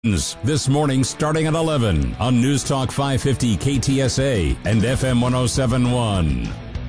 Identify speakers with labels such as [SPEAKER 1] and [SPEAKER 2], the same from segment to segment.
[SPEAKER 1] This morning starting at 11 on News Talk 550 KTSA and FM 1071.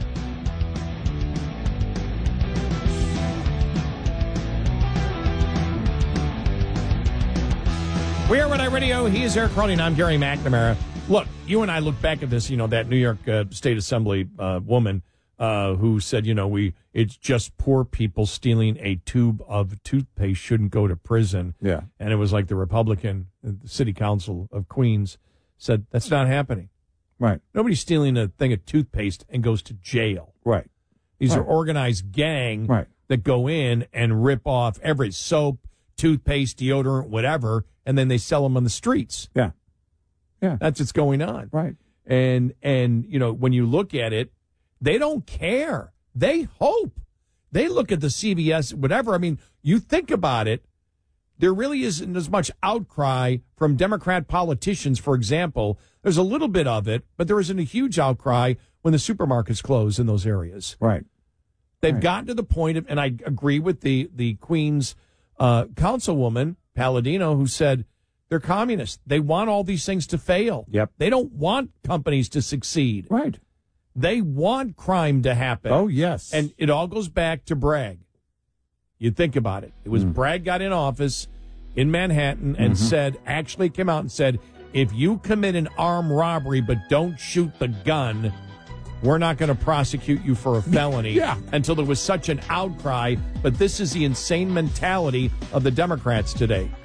[SPEAKER 2] We are Red Eye Radio. He is Eric Cronin. I'm Gary McNamara. Look, you and I look back at this, that New York State Assembly woman who said, it's just poor people stealing a tube of toothpaste shouldn't go to prison.
[SPEAKER 3] Yeah.
[SPEAKER 2] And it was like the Republican, the city council of Queens said, that's not happening.
[SPEAKER 3] Right.
[SPEAKER 2] Nobody's stealing a thing of toothpaste and goes to jail.
[SPEAKER 3] Right.
[SPEAKER 2] These are organized gang that go in and rip off every soap, toothpaste, deodorant, whatever, and then they sell them on the streets.
[SPEAKER 3] Yeah. Yeah.
[SPEAKER 2] That's what's going on.
[SPEAKER 3] Right.
[SPEAKER 2] And when you look at it, they don't care. They hope. They look at the CBS, whatever. I mean, you think about it, there really isn't as much outcry from Democrat politicians, for example. There's a little bit of it, but there isn't a huge outcry when the supermarkets close in those areas.
[SPEAKER 3] Right.
[SPEAKER 2] They've gotten to the point of, and I agree with the Queens councilwoman, Palladino, who said they're communists. They want all these things to fail.
[SPEAKER 3] Yep.
[SPEAKER 2] They don't want companies to succeed.
[SPEAKER 3] Right.
[SPEAKER 2] They want crime to happen.
[SPEAKER 3] Oh, yes.
[SPEAKER 2] And it all goes back to Bragg. You think about it. It was Bragg got in office in Manhattan and actually came out and said, if you commit an armed robbery but don't shoot the gun, we're not going to prosecute you for a felony. Until there was such an outcry. But this is the insane mentality of the Democrats today.